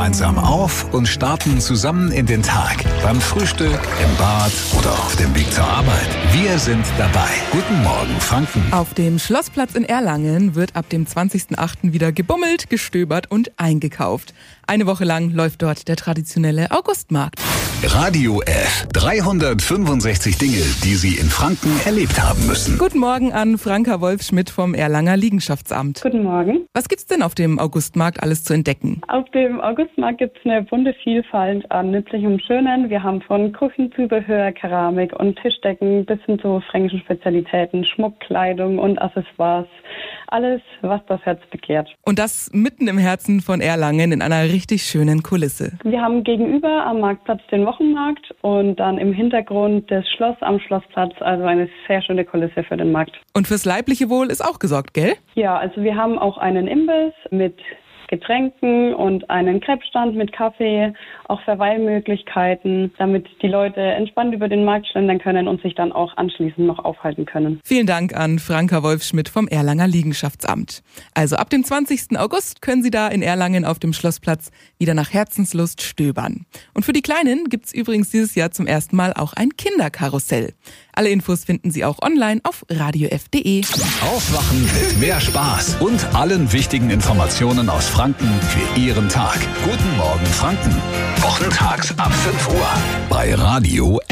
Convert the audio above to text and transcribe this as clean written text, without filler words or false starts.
gemeinsam auf und starten zusammen in den Tag. Beim Frühstück, im Bad oder auf dem Weg zur Arbeit. Wir sind dabei. Guten Morgen, Franken. Auf dem Schlossplatz in Erlangen wird ab dem 20.08. wieder gebummelt, gestöbert und eingekauft. Eine Woche lang läuft dort der traditionelle Augustmarkt. Radio F. 365 Dinge, die Sie in Franken erlebt haben müssen. Guten Morgen an Franka Wolf-Schmidt vom Erlanger Liegenschaftsamt. Guten Morgen. Was gibt's denn auf dem Augustmarkt alles zu entdecken? Auf dem Augustmarkt gibt es eine bunte Vielfalt an nützlichem und Schönen. Wir haben von Küchenzubehör, Keramik und Tischdecken bis hin zu fränkischen Spezialitäten, Schmuck, Kleidung und Accessoires. Alles, was das Herz begehrt. Und das mitten im Herzen von Erlangen in einer richtig schönen Kulisse. Wir haben gegenüber am Marktplatz den Wochenmarkt und dann im Hintergrund das Schloss am Schlossplatz, also eine sehr schöne Kulisse für den Markt. Und fürs leibliche Wohl ist auch gesorgt, gell? Ja, also wir haben auch einen Imbiss mit Getränken und einen Crepe-Stand mit Kaffee, auch Verweilmöglichkeiten, damit die Leute entspannt über den Markt schlendern können und sich dann auch anschließend noch aufhalten können. Vielen Dank an Franka Wolf-Schmidt vom Erlanger Liegenschaftsamt. Also ab dem 20. August können Sie da in Erlangen auf dem Schlossplatz wieder nach Herzenslust stöbern. Und für die Kleinen gibt's übrigens dieses Jahr zum ersten Mal auch ein Kinderkarussell. Alle Infos finden Sie auch online auf radiof.de. Aufwachen mit mehr Spaß und allen wichtigen Informationen aus Franken für Ihren Tag. Guten Morgen, Franken. Wochentags ab 5 Uhr bei Radio